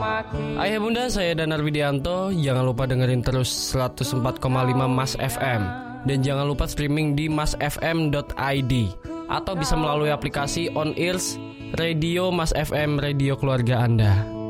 Ayah bunda, saya Danar Widianto. Jangan lupa dengerin terus 104,5 Mas FM. Dan jangan lupa streaming di masfm.id atau bisa melalui aplikasi On Ears Radio Mas FM, radio keluarga Anda.